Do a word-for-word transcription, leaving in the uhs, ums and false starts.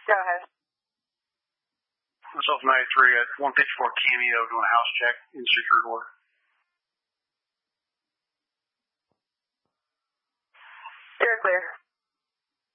Go ahead. Myself ninety-three at one fifty-four Cameo doing a house check in secured order. You're clear.